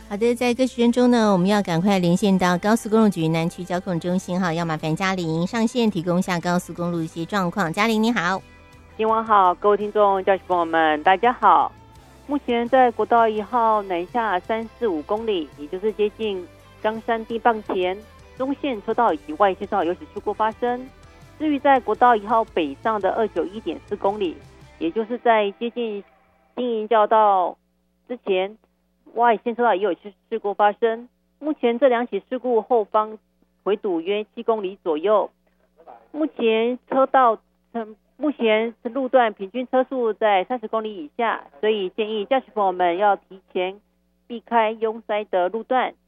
好的，在歌曲中呢，我们要赶快连线到高速公路局南区交控中心哈，要麻烦嘉玲上线提供一下高速公路一些状况。嘉玲你好。 新闻好，各位听众、驾驶朋友们，大家好。目前在国道1号南下345公里，也就是接近冈山地磅前，中线车道以及外线车道有起事故发生。至于在国道1号北上的291.4公里，也就是在接近经营交道之前，外线车道也有事故发生。目前这两起事故后方回堵约7公里左右。目前路段平均车速在30公里以下，所以建议驾驶朋友们要提前避开拥塞的路段，